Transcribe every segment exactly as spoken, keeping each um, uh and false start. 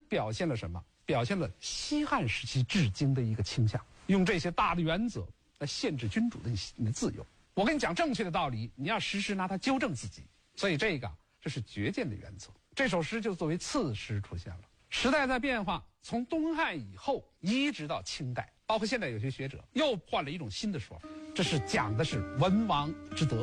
表现了什么？表现了西汉时期治经的一个倾向，用这些大的原则来限制君主的你的自由。我跟你讲正确的道理，你要时时拿它纠正自己。所以这个这是绝见的原则。这首诗就作为次诗出现了。时代在变化，从东汉以后一直到清代，包括现在有些学者又换了一种新的说法，这是讲的是文王之德。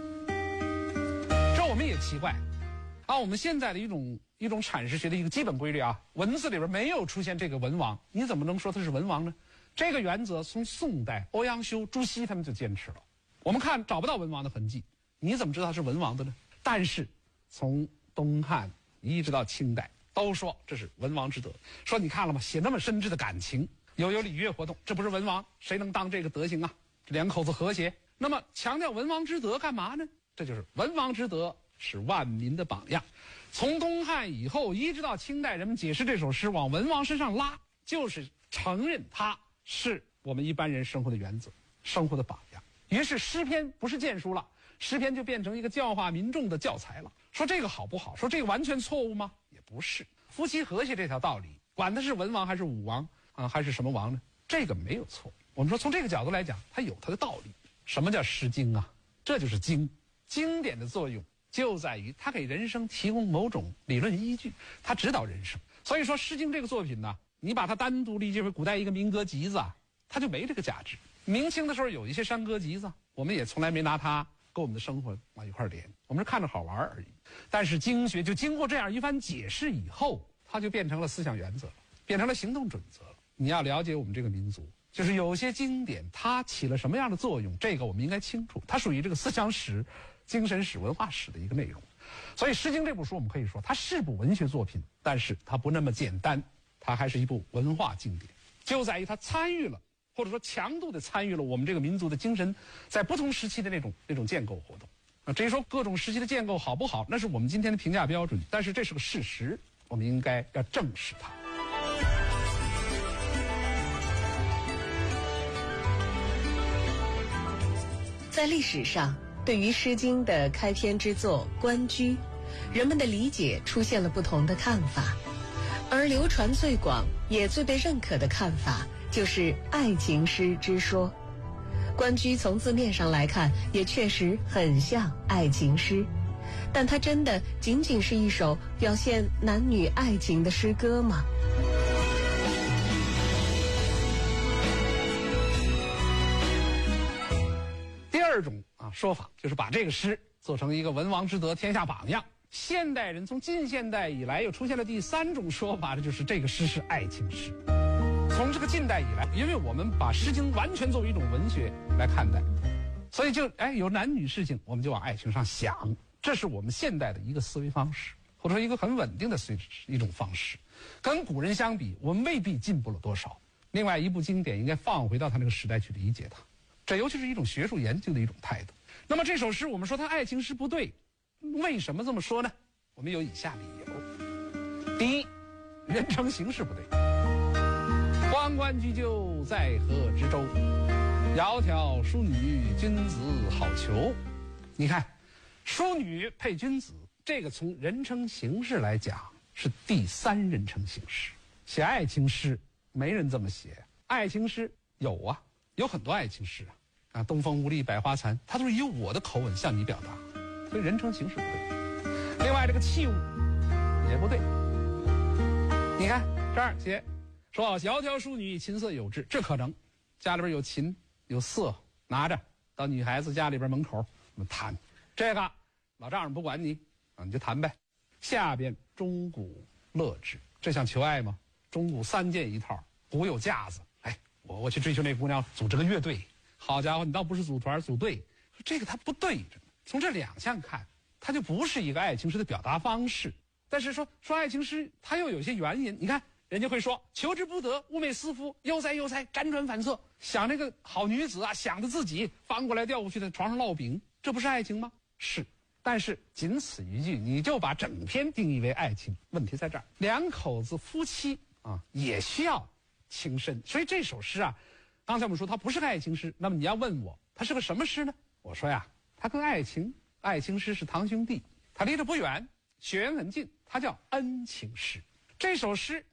这我们也奇怪啊，我们现在的一种一种阐释学的一个基本规律啊，文字里边没有出现这个文王，你怎么能说他是文王呢？这个原则从宋代欧阳修、朱熹他们就坚持了。我们看找不到文王的痕迹，你怎么知道他是文王的呢？但是从东汉一直到清代都说这是文王之德，说你看了吗？写那么深挚的感情，又有礼乐活动，这不是文王，谁能当这个德行啊？这两口子和谐，那么强调文王之德干嘛呢？这就是文王之德是万民的榜样。从东汉以后一直到清代，人们解释这首诗往文王身上拉，就是承认他是我们一般人生活的原则，生活的榜样。于是诗篇不是谏书了，诗篇就变成一个教化民众的教材了。说这个好不好？说这个完全错误吗？也不是。夫妻和谐这条道理，管他是文王还是武王啊，还是什么王呢？这个没有错。我们说从这个角度来讲，它有它的道理。什么叫诗经啊？这就是经。经典的作用就在于它给人生提供某种理论依据，它指导人生。所以说《诗经》这个作品呢，你把它单独理解为古代一个民歌集子啊，它就没这个价值。明清的时候有一些山歌集子，我们也从来没拿它跟我们的生活往一块连，我们是看着好玩而已。但是经学就经过这样一番解释以后，它就变成了思想原则了，变成了行动准则了。你要了解我们这个民族，就是有些经典它起了什么样的作用，这个我们应该清楚，它属于这个思想史、精神史、文化史的一个内容。所以《诗经》这部书我们可以说它是部文学作品，但是它不那么简单，它还是一部文化经典，就在于它参与了，或者说强度的参与了我们这个民族的精神在不同时期的那种那种建构活动。啊，至于说各种时期的建构好不好，那是我们今天的评价标准，但是这是个事实，我们应该要正视它。 在历史上，对于《诗经》的开篇之作《关雎》，人们的理解出现了不同的看法，而流传最广也最被认可的看法就是爱情诗之说。关雎从字面上来看也确实很像爱情诗，但它真的仅仅是一首表现男女爱情的诗歌吗？ 第二种啊说法就是把这个诗做成一个文王之德天下榜样。现代人从近现代以来又出现了第三种说法，这就是这个诗是爱情诗。从这个近代以来，因为我们把《诗经》完全作为一种文学来看待，所以就哎有男女事情，我们就往爱情上想，这是我们现代的一个思维方式，或者说一个很稳定的一种方式。跟古人相比，我们未必进步了多少。另外一部经典应该放回到他那个时代去理解它，这尤其是一种学术研究的一种态度。那么这首诗我们说它爱情诗不对，为什么这么说呢？我们有以下理由。第一，人称形式不对。关关雎鸠，在河之洲。窈窕淑女，君子好逑。你看，淑女配君子，这个从人称形式来讲是第三人称形式。写爱情诗没人这么写，爱情诗有啊，有很多爱情诗啊，啊，东风无力百花残，它都是以我的口吻向你表达，所以人称形式不对。另外这个器物也不对，你看这儿写说窈窕淑女，琴瑟友之，这可能家里边有琴有瑟，拿着到女孩子家里边门口我们弹，这个老丈人不管你啊，你就弹呗。下边钟鼓乐之，这像求爱吗？钟鼓三件一套，鼓有架子，哎，我我去追求那姑娘，组织个乐队，好家伙，你倒不是组团组队，这个它不对着。从这两项看，它就不是一个爱情诗的表达方式。但是说说爱情诗，它又有些原因，你看人家会说求之不得，寤寐思夫，悠哉悠哉，辗转反侧，想那个好女子啊，想着自己翻过来调过去在床上烙饼，这不是爱情吗？是，但是仅此一句你就把整篇定义为爱情，问题在这儿。两口子夫妻啊也需要情深，所以这首诗啊，刚才我们说它不是个爱情诗，那么你要问我它是个什么诗呢？我说呀，它跟爱情爱情诗是堂兄弟，它离得不远，血缘很近，它叫恩情诗。这首诗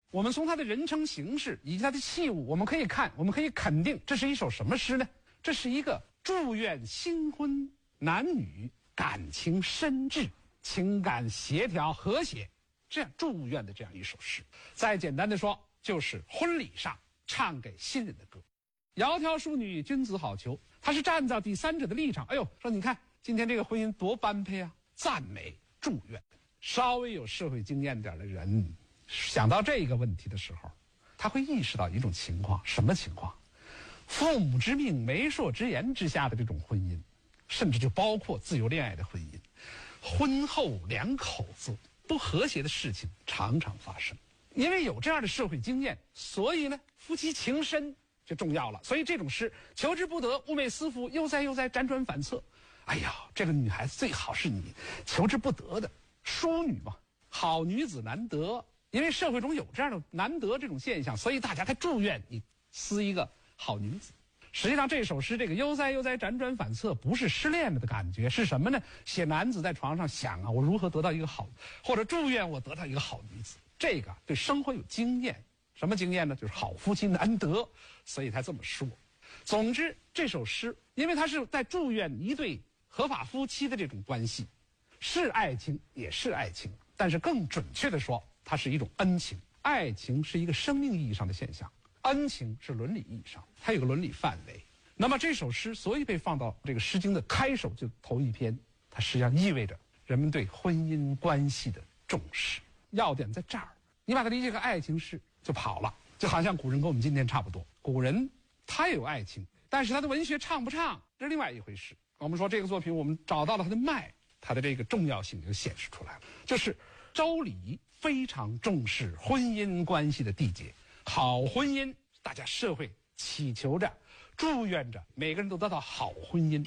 我们从它的人称形式以及它的器物，我们可以看，我们可以肯定，这是一首什么诗呢？这是一个祝愿新婚男女感情深挚、情感协调和谐，这样祝愿的这样一首诗。再简单的说，就是婚礼上唱给新人的歌。窈窕淑女，君子好逑。他是站在第三者的立场，哎呦，说你看今天这个婚姻多般配啊，赞美祝愿。稍微有社会经验点的人想到这个问题的时候，他会意识到一种情况，什么情况？父母之命媒妁之言之下的这种婚姻，甚至就包括自由恋爱的婚姻，婚后两口子不和谐的事情常常发生。因为有这样的社会经验，所以呢夫妻情深就重要了。所以这种诗，求之不得，寤寐思服，悠哉悠哉，辗转反侧。哎呀，这个女孩子最好是你求之不得的。淑女嘛，好女子难得，因为社会中有这样的难得这种现象，所以大家才祝愿你思一个好女子。实际上这首诗这个悠哉悠哉辗转反侧不是失恋了的感觉，是什么呢？写男子在床上想啊，我如何得到一个好，或者祝愿我得到一个好女子。这个对生活有经验，什么经验呢？就是好夫妻难得，所以才这么说。总之这首诗因为它是在祝愿一对合法夫妻的这种关系，是爱情也是爱情，但是更准确的说，它是一种恩情。爱情是一个生命意义上的现象，恩情是伦理意义上，它有个伦理范围。那么这首诗所以被放到这个《诗经》的开首就头一篇，它实际上意味着人们对婚姻关系的重视。要点在这儿，你把它理解个爱情诗就跑了，就好像古人跟我们今天差不多。古人他也有爱情，但是他的文学唱不唱这是另外一回事。我们说这个作品我们找到了它的脉，它的这个重要性就显示出来了，就是周礼非常重视婚姻关系的缔结。好婚姻，大家社会祈求着祝愿着每个人都得到好婚姻。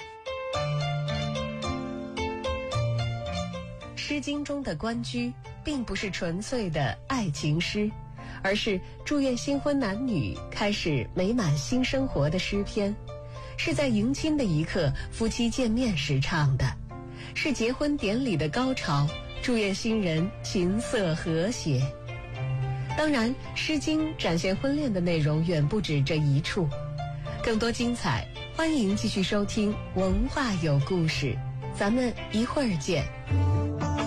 诗经中的关雎并不是纯粹的爱情诗，而是祝愿新婚男女开始美满新生活的诗篇，是在迎亲的一刻夫妻见面时唱的，是结婚典礼的高潮，祝愿新人琴瑟和谐。当然，《诗经》展现婚恋的内容远不止这一处，更多精彩，欢迎继续收听《文化有故事》，咱们一会儿见。